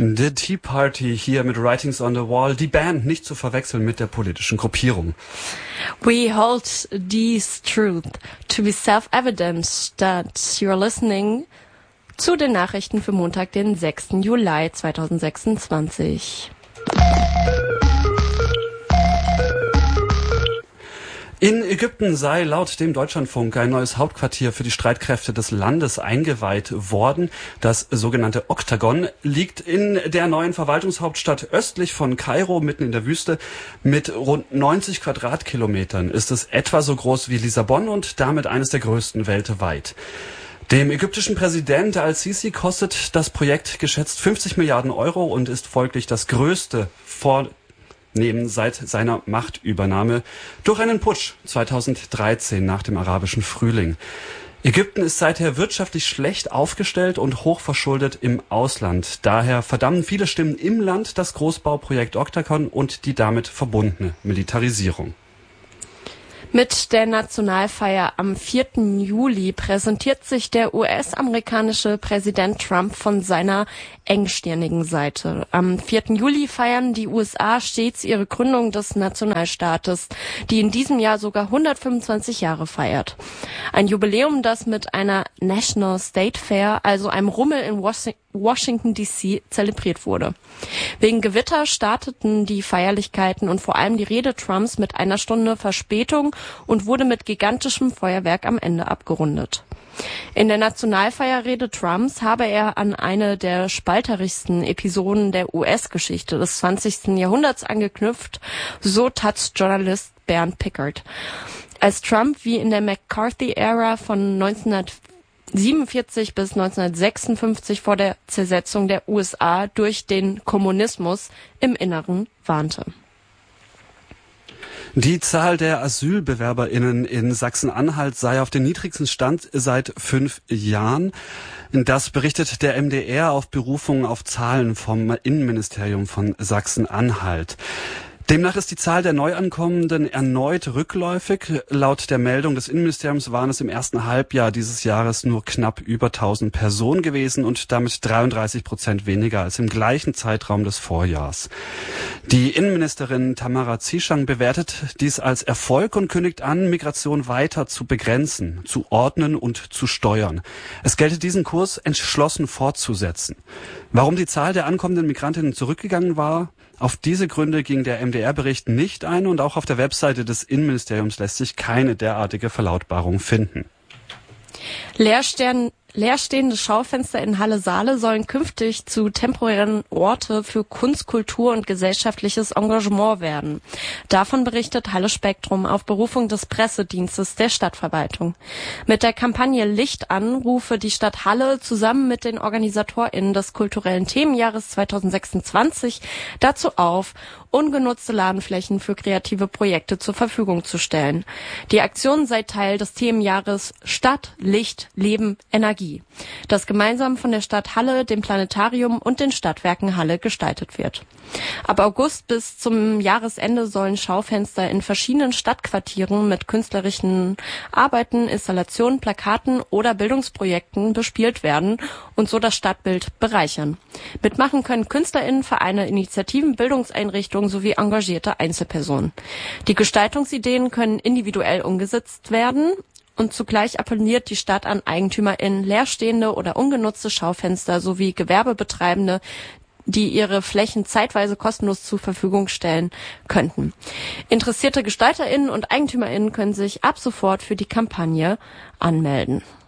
The Tea Party hier mit Writings on the Wall, die Band nicht zu verwechseln mit der politischen Gruppierung. We hold these truth to be self-evident that you're listening zu den Nachrichten für Montag, den 6. Juli 2026. In Ägypten sei laut dem Deutschlandfunk ein neues Hauptquartier für die Streitkräfte des Landes eingeweiht worden. Das sogenannte Oktagon liegt in der neuen Verwaltungshauptstadt östlich von Kairo, mitten in der Wüste. Mit rund 90 Quadratkilometern ist es etwa so groß wie Lissabon und damit eines der größten weltweit. Dem ägyptischen Präsident al-Sisi kostet das Projekt geschätzt 50 Milliarden Euro und ist folglich das größte Vornehmen seit seiner Machtübernahme durch einen Putsch 2013 nach dem arabischen Frühling. Ägypten ist seither wirtschaftlich schlecht aufgestellt und hochverschuldet im Ausland. Daher verdammen viele Stimmen im Land das Großbauprojekt Oktagon und die damit verbundene Militarisierung. Mit der Nationalfeier am 4. Juli präsentiert sich der US-amerikanische Präsident Trump von seiner engstirnigen Seite. Am 4. Juli feiern die USA stets ihre Gründung des Nationalstaates, die in diesem Jahr sogar 125 Jahre feiert. Ein Jubiläum, das mit einer National State Fair, also einem Rummel in Washington D.C. zelebriert wurde. Wegen Gewitter starteten die Feierlichkeiten und vor allem die Rede Trumps mit einer Stunde Verspätung und wurde mit gigantischem Feuerwerk am Ende abgerundet. In der Nationalfeierrede Trumps habe er an eine der spalterischsten Episoden der US-Geschichte des 20. Jahrhunderts angeknüpft, so Taz-Journalist Bernd Pickert. Als Trump wie in der McCarthy-Ära von 1947 bis 1956 vor der Zersetzung der USA durch den Kommunismus im Inneren warnte. Die Zahl der AsylbewerberInnen in Sachsen-Anhalt sei auf dem niedrigsten Stand seit 5 Jahren. Das berichtet der MDR auf Berufung auf Zahlen vom Innenministerium von Sachsen-Anhalt. Demnach ist die Zahl der Neuankommenden erneut rückläufig. Laut der Meldung des Innenministeriums waren es im ersten Halbjahr dieses Jahres nur knapp über 1000 Personen gewesen und damit 33% weniger als im gleichen Zeitraum des Vorjahrs. Die Innenministerin Tamara Zieschang bewertet dies als Erfolg und kündigt an, Migration weiter zu begrenzen, zu ordnen und zu steuern. Es gelte diesen Kurs entschlossen fortzusetzen. Warum die Zahl der ankommenden Migrantinnen zurückgegangen war? Auf diese Gründe ging der MDR-Bericht nicht ein und auch auf der Webseite des Innenministeriums lässt sich keine derartige Verlautbarung finden. Leerstehende Schaufenster in Halle-Saale sollen künftig zu temporären Orte für Kunst, Kultur und gesellschaftliches Engagement werden. Davon berichtet Halle Spektrum auf Berufung des Pressedienstes der Stadtverwaltung. Mit der Kampagne Licht an rufe die Stadt Halle zusammen mit den OrganisatorInnen des kulturellen Themenjahres 2026 dazu auf, ungenutzte Ladenflächen für kreative Projekte zur Verfügung zu stellen. Die Aktion sei Teil des Themenjahres Stadt, Licht, Leben, Energie, das gemeinsam von der Stadt Halle, dem Planetarium und den Stadtwerken Halle gestaltet wird. Ab August bis zum Jahresende sollen Schaufenster in verschiedenen Stadtquartieren mit künstlerischen Arbeiten, Installationen, Plakaten oder Bildungsprojekten bespielt werden und so das Stadtbild bereichern. Mitmachen können KünstlerInnen, Vereine, Initiativen, Bildungseinrichtungen sowie engagierte Einzelpersonen. Die Gestaltungsideen können individuell umgesetzt werden. Und zugleich appelliert die Stadt an EigentümerInnen, leerstehende oder ungenutzte Schaufenster sowie Gewerbebetreibende, die ihre Flächen zeitweise kostenlos zur Verfügung stellen könnten. Interessierte GestalterInnen und EigentümerInnen können sich ab sofort für die Kampagne anmelden.